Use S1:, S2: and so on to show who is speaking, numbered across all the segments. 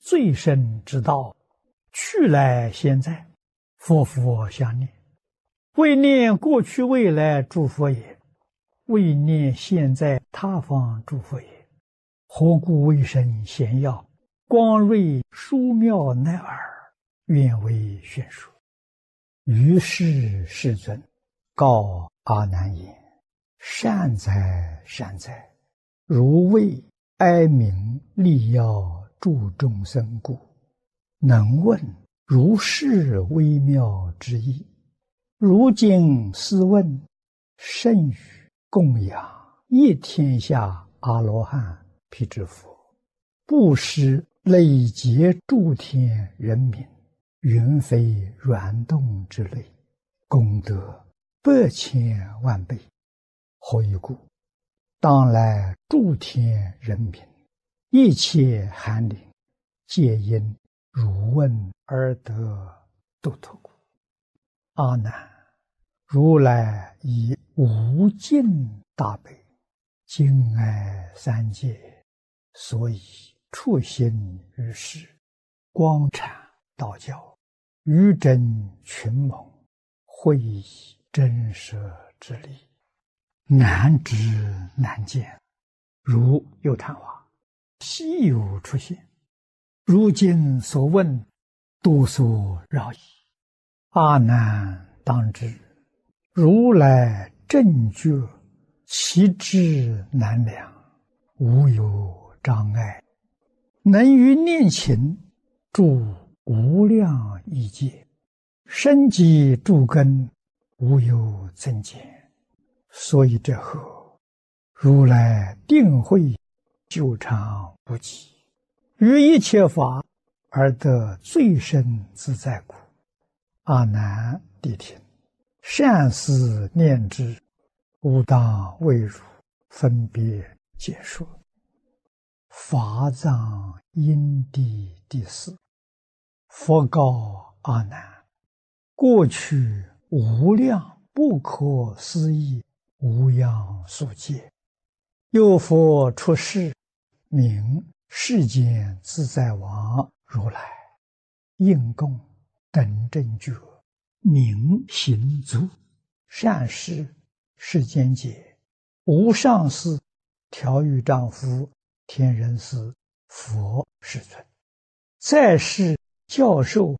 S1: 最深之道，去来现在，佛佛相念。为念过去未来诸佛也，为念现在他方诸佛也。何故为生贤要，光瑞殊妙乃尔，愿为宣说。于是世尊告阿难言：善哉善哉，如为哀悯利要助众生故，能问如是微妙之意。如今斯问，甚于供养一天下阿罗汉辟支佛，布施累劫诸天人民，云非软动之类，功德100,000万倍。何以故？当来诸天人民，一切寒灵，皆因汝问而得度脱故。阿难，如来以无尽大悲，敬爱三界，所以处心于世，光阐道教，于真群蒙，会以真实之理，难知难见，如有昙花，稀有出现。如今所问，多所扰矣。阿难当知，如来正觉，其智难量，无有障碍，能于念勤住无量亿界，深积诸根，无有增减。所以这后，如来定慧久长不极，于一切法而得最深自在故。阿难谛听，善思念之，吾当为汝分别解说。法藏因地第4，佛告阿难：过去无量不可思议无量数劫，有佛出世，名世间自在王如来，应供等正觉，明行足，善事世间解，无上士，调御丈夫，天人师，佛世尊。再世教授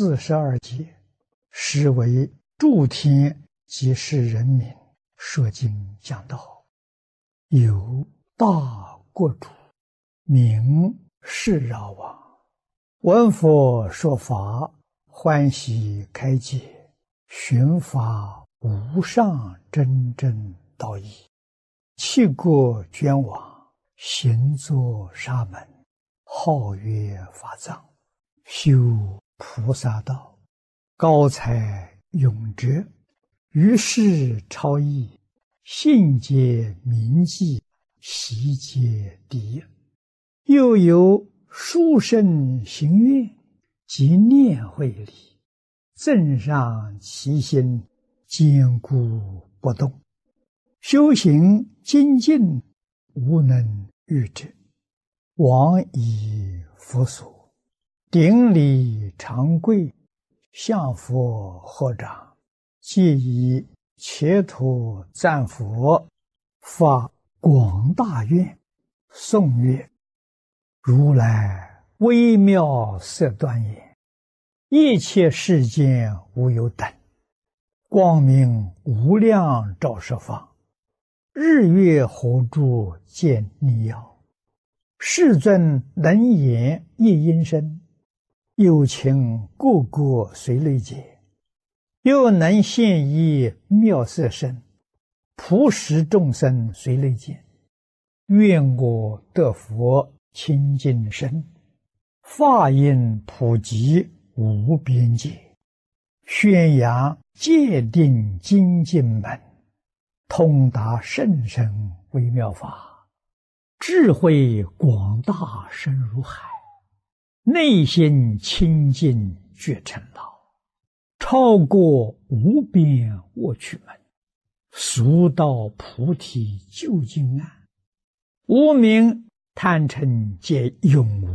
S1: 42劫，实为诸天及世人民说经讲道。有大国主，名释饶王，闻佛说法，欢喜开解，寻法无上真正道义，弃国捐往，行作沙门，号曰法藏，修菩萨道，高才永哲，于是超逸，信解铭记，习皆第一。又有殊胜行愿及念慧力，增上其心，坚固不动，修行精进，无能御之。往以佛所，顶礼长跪，向佛合掌，皆以切土赞佛，发广大愿，颂曰：如来微妙色端严，一切世间无有等，光明无量照十方，日月火柱见逆耀。世尊能言一音声，有情个个随类解，又能现一妙色身，普使众生随类见。愿我得佛清净身，法音普及无边界，宣扬戒定精进门，通达甚深微妙法，智慧广大深如海，内心清净觉成老，超过无边卧趣门，速到菩提究竟岸，无明贪嗔皆永无